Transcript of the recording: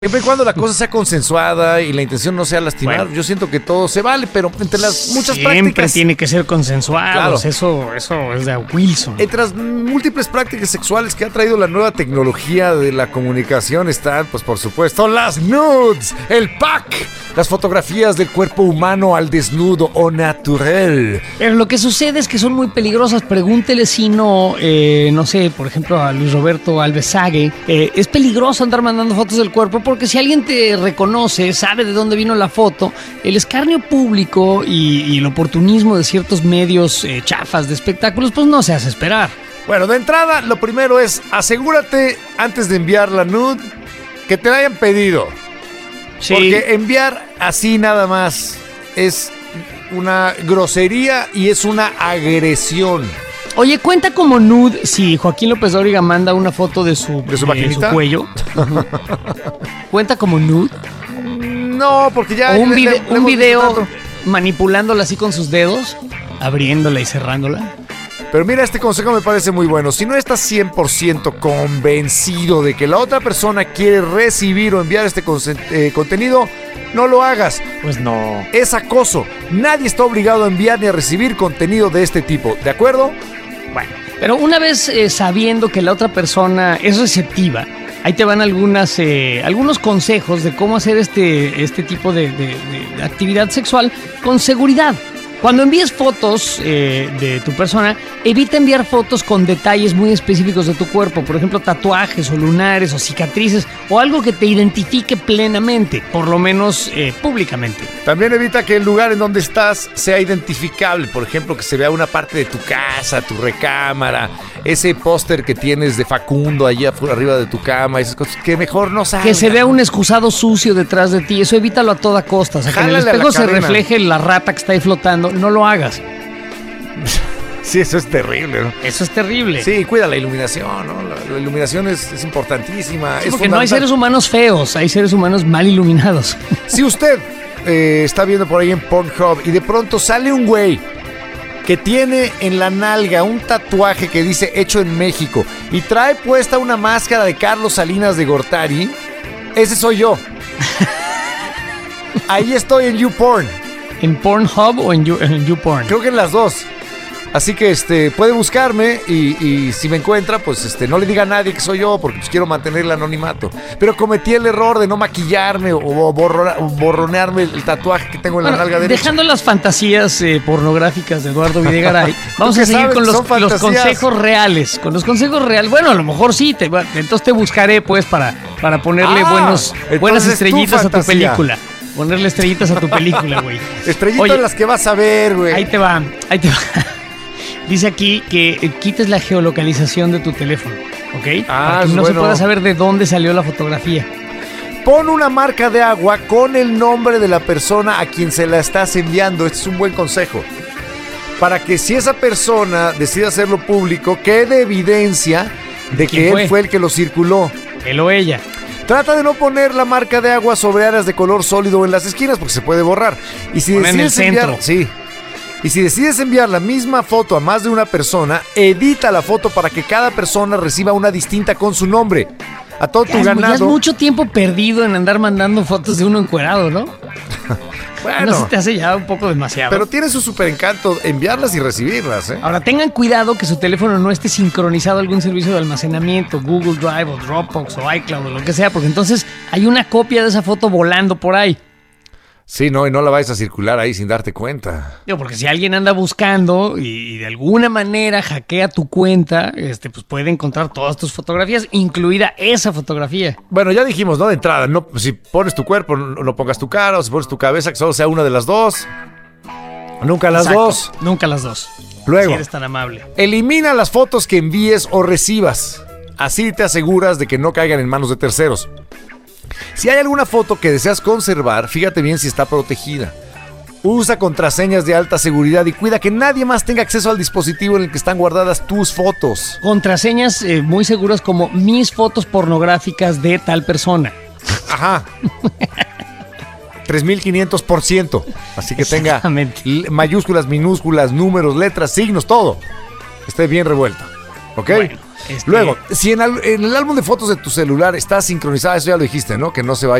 Siempre y cuando la cosa sea consensuada y la intención no sea lastimar, yo siento que todo se vale, pero entre las muchas prácticas... Siempre tiene que ser consensuado, eso es de Wilson. Entre las múltiples prácticas sexuales que ha traído la nueva tecnología de la comunicación están, pues por supuesto, las nudes, el pack, las fotografías del cuerpo humano al desnudo o natural. Pero lo que sucede es que son muy peligrosas. Pregúntele si no sé, por ejemplo, a Luis Roberto Alvesague. Es peligroso andar mandando fotos del cuerpo porque si alguien te reconoce, sabe de dónde vino la foto, el escarnio público y el oportunismo de ciertos medios chafas de espectáculos, pues no se hace esperar. Bueno, de entrada, lo primero es asegúrate antes de enviar la nude que te la hayan pedido. Sí. Porque enviar así nada más es una grosería y es una agresión. Oye, ¿cuenta como nude si Joaquín López Dóriga manda una foto de su cuello? ¿Cuenta como nude? No, porque ya... ¿O un video manipulándola así con sus dedos? Abriéndola y cerrándola. Pero mira, este consejo me parece muy bueno. Si no estás 100% convencido de que la otra persona quiere recibir o enviar este contenido, no lo hagas. Pues no. Es acoso. Nadie está obligado a enviar ni a recibir contenido de este tipo. ¿De acuerdo? Bueno, pero una vez sabiendo que la otra persona es receptiva, ahí te van algunos consejos de cómo hacer este tipo de actividad sexual con seguridad. Cuando envíes fotos de tu persona, evita enviar fotos con detalles muy específicos de tu cuerpo, por ejemplo, tatuajes o lunares o cicatrices o algo que te identifique plenamente, por lo menos públicamente. También evita que el lugar en donde estás sea identificable, por ejemplo, que se vea una parte de tu casa, tu recámara, ese póster que tienes de Facundo allá arriba de tu cama, esas cosas que mejor no salgan. Que se vea un excusado sucio detrás de ti, eso evítalo a toda costa, o sea, que en el espejo se refleje la rata que está ahí flotando. No lo hagas. Sí, eso es terrible, ¿no? Eso es terrible. Sí, cuida la iluminación, ¿no? La iluminación es importantísima. Sí, porque no hay seres humanos feos, hay seres humanos mal iluminados. Si usted está viendo por ahí en Pornhub y de pronto sale un güey que tiene en la nalga un tatuaje que dice hecho en México y trae puesta una máscara de Carlos Salinas de Gortari, ese soy yo. Ahí estoy en YouPorn. ¿En Pornhub o en YouPorn? Creo que en las dos. Así que puede buscarme y si me encuentra, pues no le diga a nadie que soy yo porque pues, quiero mantener el anonimato. Pero cometí el error de no maquillarme o borronearme el tatuaje que tengo en la nalga derecha. Dejando las fantasías pornográficas de Eduardo Videgaray, vamos a seguir con los consejos reales. Con los consejos reales. Bueno, a lo mejor sí. Entonces te buscaré pues para ponerle buenas estrellitas a tu película. Ponerle estrellitas a tu película, güey. Estrellitas las que vas a ver, güey. Ahí te va. Dice aquí que quites la geolocalización de tu teléfono, ¿ok? Para que no se pueda saber de dónde salió la fotografía. Pon una marca de agua con el nombre de la persona a quien se la estás enviando. Este es un buen consejo. Para que si esa persona decide hacerlo público, quede evidencia de que él fue el que lo circuló. Él o ella. Trata de no poner la marca de agua sobre áreas de color sólido en las esquinas porque se puede borrar. Y si decides enviar, y si decides enviar la misma foto a más de una persona, edita la foto para que cada persona reciba una distinta con su nombre. A todo tu ganado. Ya es mucho tiempo perdido en andar mandando fotos de uno encuerado, ¿no? Bueno, no se te hace ya un poco demasiado. Pero tiene su súper encanto enviarlas y recibirlas, ¿eh? Ahora, tengan cuidado que su teléfono no esté sincronizado a algún servicio de almacenamiento, Google Drive o Dropbox o iCloud o lo que sea, porque entonces hay una copia de esa foto volando por ahí. Sí, no, y no la vayas a circular ahí sin darte cuenta. Porque si alguien anda buscando y de alguna manera hackea tu cuenta, pues puede encontrar todas tus fotografías, incluida esa fotografía. Bueno, ya dijimos, ¿no? De entrada, no, si pones tu cuerpo, no pongas tu cara, o si pones tu cabeza, que solo sea una de las dos. Nunca las dos. Nunca las dos. Luego, si eres tan amable. Elimina las fotos que envíes o recibas. Así te aseguras de que no caigan en manos de terceros. Si hay alguna foto que deseas conservar, fíjate bien si está protegida. Usa contraseñas de alta seguridad y cuida que nadie más tenga acceso al dispositivo en el que están guardadas tus fotos. Contraseñas muy seguras como mis fotos pornográficas de tal persona. Ajá. 3500%. Así que tenga mayúsculas, minúsculas, números, letras, signos, todo. Esté bien revuelto. ¿Ok? Bueno, Luego, si en el álbum de fotos de tu celular está sincronizada, eso ya lo dijiste, ¿no? Que no se vaya